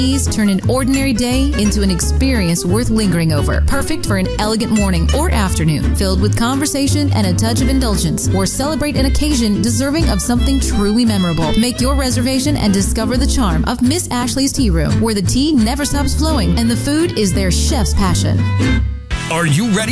Teas turn an ordinary day into an experience worth lingering over. Perfect for an elegant morning or afternoon, filled with conversation and a touch of indulgence, or celebrate an occasion deserving of something truly memorable. Make your reservation and discover the charm of Miss Ashley's Tea Room, where the tea never stops flowing and the food is their chef's passion. Are you ready